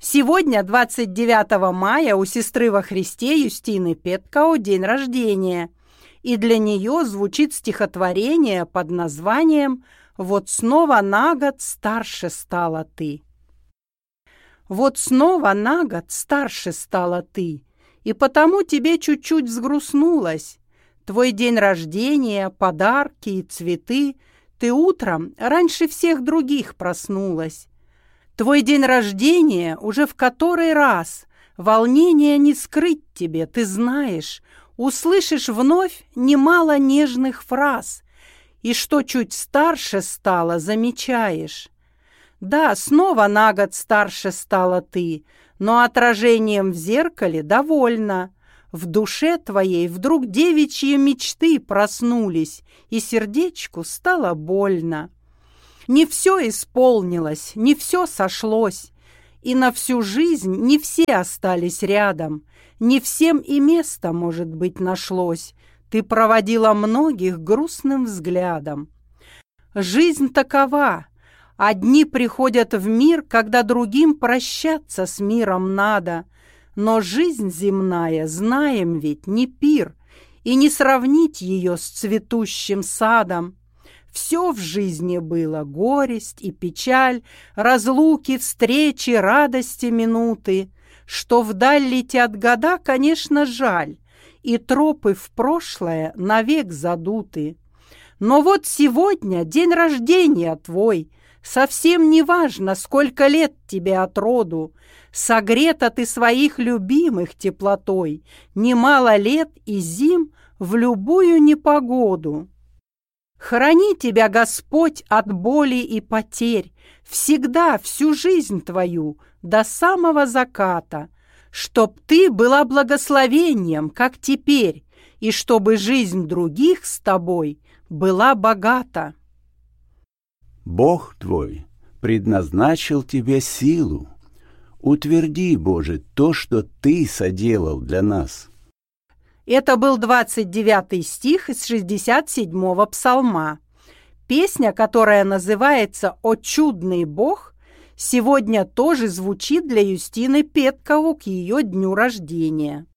Сегодня, 29 мая, у сестры во Христе Юстины Петкау день рождения, и для нее звучит стихотворение под названием «Вот снова на год старше стала ты». Вот снова на год старше стала ты, и потому тебе чуть-чуть взгрустнулось. Твой день рождения, подарки и цветы, ты утром раньше всех других проснулась. Твой день рождения уже в который раз, волнение не скрыть тебе, ты знаешь, услышишь вновь немало нежных фраз, и что чуть старше стало, замечаешь. Да, снова на год старше стала ты, но отражением в зеркале довольна. В душе твоей вдруг девичьи мечты проснулись, и сердечку стало больно. Не все исполнилось, не все сошлось, и на всю жизнь не все остались рядом, не всем и место, может быть, нашлось. Ты проводила многих грустным взглядом. Жизнь такова. Одни приходят в мир, когда другим прощаться с миром надо. Но жизнь земная, знаем ведь, не пир, и не сравнить ее с цветущим садом. Все в жизни было: горесть и печаль, разлуки, встречи, радости, минуты. Что вдаль летят года, конечно, жаль, и тропы в прошлое навек задуты. Но вот сегодня день рождения твой, совсем не важно, сколько лет тебе от роду. Согрета ты своих любимых теплотой, немало лет и зим в любую непогоду. Храни тебя Господь от боли и потерь всегда, всю жизнь твою, до самого заката, чтоб ты была благословением, как теперь, и чтобы жизнь других с тобой была богата. Бог твой предназначил тебе силу. Утверди, Боже, то, что Ты соделал для нас. Это был 29-й стих из 67-го псалма. Песня, которая называется «О чудный Бог», сегодня тоже звучит для Юстины Петкау к ее дню рождения.